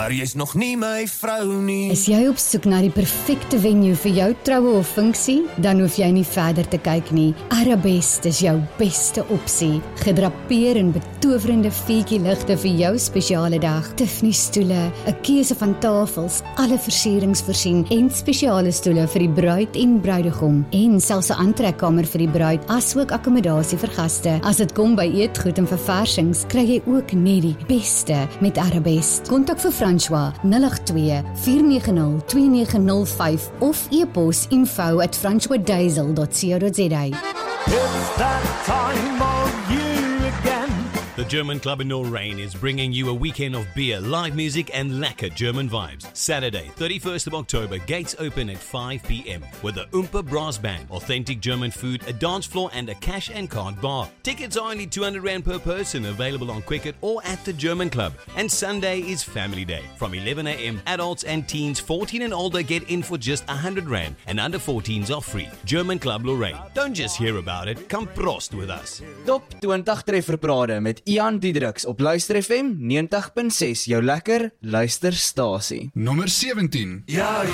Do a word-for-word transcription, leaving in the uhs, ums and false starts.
maar jy's nog nie my vrou nie. Is jy op soek na die perfekte venue vir jou troue of funksie? Dan hoef jy nie verder te kyk nie. Arabest is jou beste opsie. Gedrapeer in betowerende vuurtjie ligte vir jou spesiale dag. Tiffany stoele, 'n keuse van tafels, alle versierings voorsien en spesiale stoele vir die bruid en bruidegom en selfs 'n aantrekkamer vir die bruid asook akkommodasie vir gaste. As dit kom by eetgoed en verversings, kry jy ook net die beste met Arabest. Kontak vir François nul agt twee vier nege nul twee nege nul vyf of e-pos info at francois diesel dot co dot za. It's that time of year again. The German Club in Lorraine is bringing you a weekend of beer, live music and lekker German vibes. Saturday, thirty-first of October, gates open at five p m with the Oompa Brass Band, authentic German food, a dance floor and a cash and card bar. Tickets are only two hundred rand per person, available on Quicket or at the German Club. And Sunday is Family Day. From eleven a m, adults and teens fourteen and older get in for just one hundred rand and under fourteens are free. German Club Lorraine. Don't just hear about it, come prost with us. Top twintig trefferparade met Ian Diedriks op Luister F M negentig punt ses, jou lekker luisterstasie. Nommer sewentien. Ja,